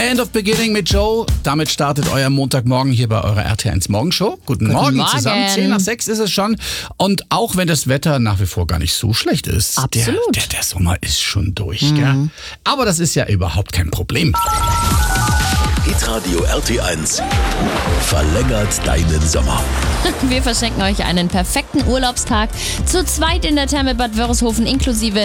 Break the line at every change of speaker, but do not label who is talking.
End of Beginning mit Joe. Damit startet euer Montagmorgen hier bei eurer RT1 Morgenshow. Guten Morgen zusammen. 5:10 ist es schon. Und auch wenn das Wetter nach wie vor gar nicht so schlecht ist.
Absolut.
Der Sommer ist schon durch. Gell? Aber das ist ja überhaupt kein Problem.
Hitradio RT1 verlängert deinen Sommer.
Wir verschenken euch einen perfekten Urlaubstag zu zweit in der Therme Bad Wörishofen inklusive